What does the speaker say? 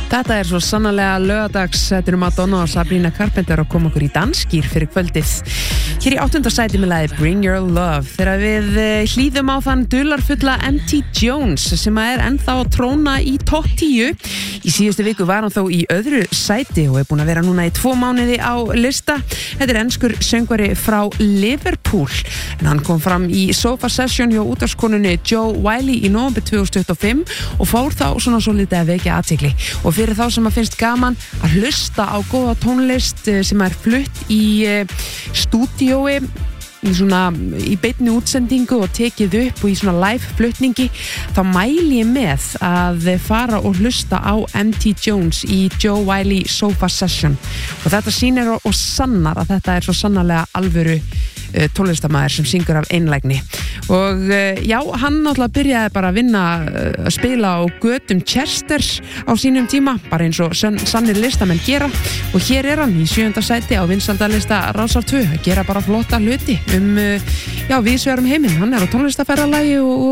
Þetta svo sannarlega laugardags. Þetta Madonna og Sabrina Carpenter að koma okkur í dansgír fyrir kvöldið. Hér í 8. sæti með lagið Bring Your Love. Þegar við hlýðum á þann dularfulla MT Jones sem ennþá að tróna í topp 10. Í síðustu viku var hann þó í öðru sæti og búin að vera núna í 2 mánuði á lista. Þetta enskur söngvari frá Liverpool. En hann kom fram í Sofa Session hjá útvarpskonunni Jo Whiley í nóvember 2025 og fór þá svona svolítið að vekja athygli. Og fyrir þá sem að finnst gaman að hlusta á góða tónlist sem flutt í stúdíói í beinni útsendingu og tekið upp og í svona live flutningi, þá mæli ég með að fara og hlusta á MT Jones í Jo Whiley Sofa Session og þetta sýnir og sannar að þetta svo sannarlega alvöru tónlistarmaður sem syngur af einlægni og já, hann náttúrulega byrjaði bara að vinna að spila á götum Chester á sínum tíma, bara eins og sannir listamenn gera og hér hann í 7. sæti á vinsældalista Rásar 2 að gera bara flotta hluti já, víðsvegar heiminn, hann á tónlistarferðalagi og